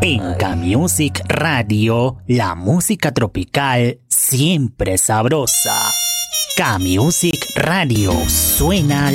En K-Music Radio, la música tropical siempre sabrosa. K-Music Radio suena